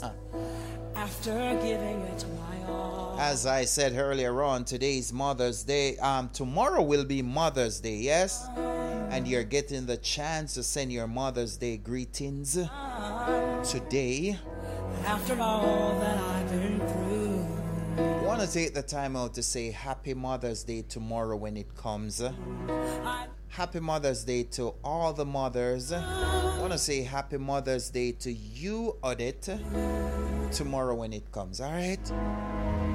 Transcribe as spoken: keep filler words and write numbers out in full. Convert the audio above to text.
After giving it my all. As I said earlier on, today's Mother's Day. Um, tomorrow will be Mother's Day, yes? And you're getting the chance to send your Mother's Day greetings today. After all that I've been through, I want to take the time out to say Happy Mother's Day tomorrow when it comes. Happy Mother's Day to all the mothers. I want to say Happy Mother's Day to you, Odette, tomorrow when it comes, all right?